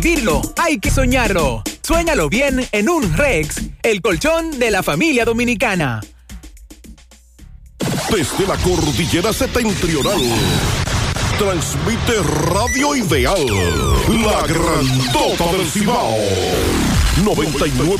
Dirlo, hay que soñarlo. Suéñalo bien en un Rex, el colchón de la familia dominicana. Desde la cordillera septentrional, transmite Radio Ideal, la grandota del Cibao. 99.